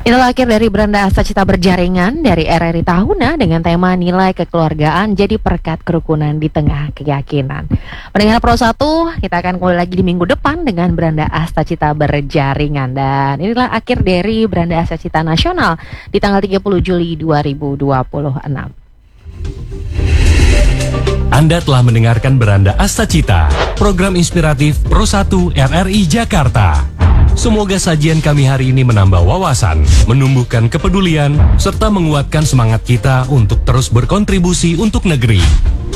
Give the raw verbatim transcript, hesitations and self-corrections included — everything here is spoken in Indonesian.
Itulah akhir dari Beranda Asta Cita Berjaringan dari R R I Tahuna dengan tema nilai kekeluargaan jadi perekat kerukunan di tengah keyakinan. Pendengar Pro satu, kita akan kembali lagi di minggu depan dengan Beranda Asta Cita Berjaringan. Dan inilah akhir dari Beranda Asta Cita Nasional di tanggal tiga puluh Juli dua ribu dua puluh enam. Anda telah mendengarkan Beranda Asta Cita, program inspiratif Pro satu R R I Jakarta. Semoga sajian kami hari ini menambah wawasan, menumbuhkan kepedulian, serta menguatkan semangat kita untuk terus berkontribusi untuk negeri.